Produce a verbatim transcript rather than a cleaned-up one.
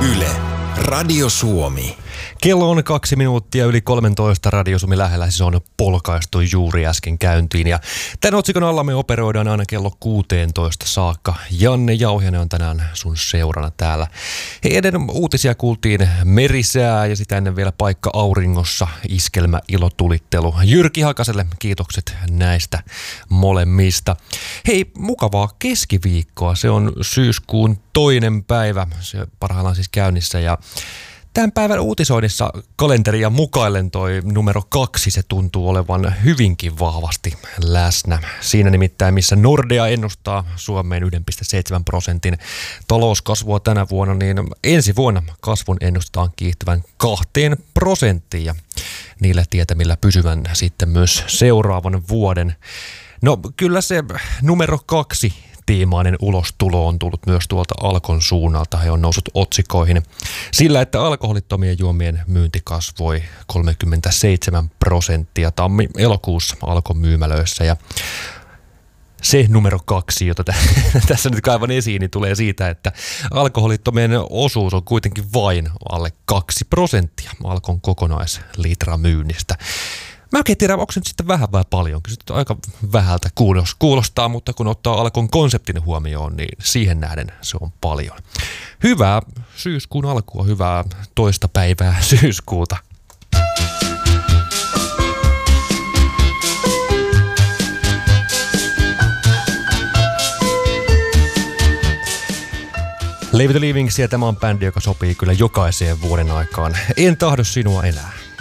Yle, Radio Suomi. Kello on kaksi minuuttia yli kolmetoista. Radio Suomi lähellä siis on polkaistu juuri äsken käyntiin. Ja tämän otsikon alla me operoidaan aina kello kuusitoista saakka. Janne Jauhiainen on tänään sun seurana täällä. Ennen uutisia kuultiin merisää ja sitä ennen vielä paikka auringossa, iskelmä, ilotulittelu. Jyrki Hakaselle kiitokset näistä molemmista. Hei, mukavaa keskiviikkoa. Se on syyskuun toinen päivä. Se parhaillaan siis käynnissä ja tämän päivän uutisoinnissa kalenteria mukaillen toi numero kaksi, se tuntuu olevan hyvinkin vahvasti läsnä. Siinä nimittäin, missä Nordea ennustaa Suomeen yksi pilkku seitsemän prosentin talouskasvua tänä vuonna, niin ensi vuonna kasvun ennustetaan kiihtyvän kahteen prosenttiin ja niillä tietämillä pysyvän sitten myös seuraavan vuoden. No kyllä se numero kaksi teemainen ulostulo on tullut myös tuolta Alkon suunnalta. He on noussut otsikoihin sillä, että alkoholittomien juomien myynti kasvoi kolmekymmentäseitsemän prosenttia tammi-elokuussa Alkon myymälöissä. Ja se numero kaksi, jota t- tässä nyt kaivan esiin, niin tulee siitä, että alkoholittomien osuus on kuitenkin vain alle kaksi prosenttia Alkon kokonaislitramyynnistä. Mä oikein tiedän, onko se nyt sitten vähän vai paljon. Kyllä se aika vähältä kuulostaa, mutta kun ottaa Alkon konseptin huomioon, niin siihen nähden se on paljon. Hyvää syyskuun alkua, hyvää toista päivää syyskuuta. Leave the Livings, ja tämä on bändi, joka sopii kyllä jokaiseen vuoden aikaan. En tahdo sinua enää.